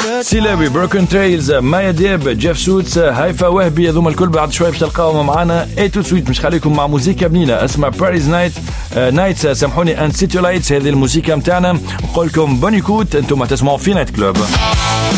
سيلابي، بروكن تريلز، مايا دياب، جيف سوتس، هيفا وهبي، هذوما الكل بعد شوي باش تلقاهم معنا. اي تو سويت مش خليكم مع موسيقى بنينه اسمها باريس نايتس سامحوني، اند سيتي لايتس. هذه الموسيقى متاعنا، نقول لكم بونيكوت، انتم تسمعوا في نايت كلوب.